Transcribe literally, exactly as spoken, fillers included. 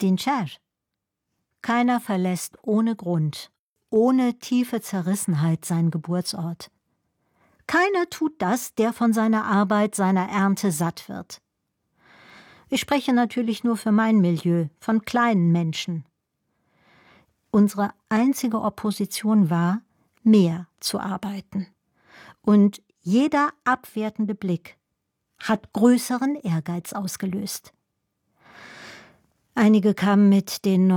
Dincer. Keiner verlässt ohne Grund, ohne tiefe Zerrissenheit seinen Geburtsort. Keiner tut das, der von seiner Arbeit, seiner Ernte satt wird. Ich spreche natürlich nur für mein Milieu, von kleinen Menschen. Unsere einzige Opposition war, mehr zu arbeiten. Und jeder abwertende Blick hat größeren Ehrgeiz ausgelöst. Einige kamen mit den